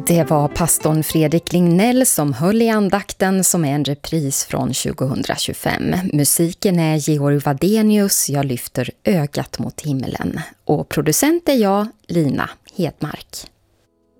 Det var pastorn Fredrik Lignell som höll i andakten som är en repris från 2025. Musiken är Georg Wadenius, Jag lyfter ögat mot himlen. Och producent är jag, Lina Hedmark.